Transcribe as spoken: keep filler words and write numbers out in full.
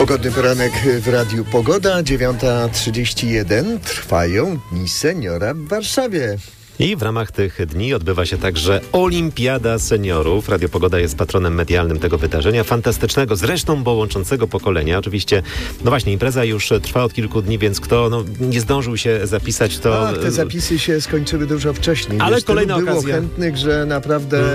Pogodny poranek w Radiu Pogoda, dziewiąta trzydzieści jeden. Trwają Dni Seniora w Warszawie. I w ramach tych dni odbywa się także Olimpiada Seniorów. Radio Pogoda jest patronem medialnym tego wydarzenia, fantastycznego, zresztą bo łączącego pokolenia. Oczywiście, no właśnie, impreza już trwa od kilku dni, więc kto no, nie zdążył się zapisać, to... Ach, te zapisy się skończyły dużo wcześniej. Ale Wiesz, kolejna było okazja. chętnych, że naprawdę...